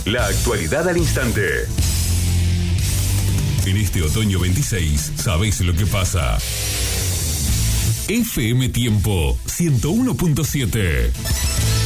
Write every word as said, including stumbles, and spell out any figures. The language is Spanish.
La actualidad al instante. En este otoño veintiséis, ¿sabés lo que pasa? F M Tiempo ciento uno punto siete.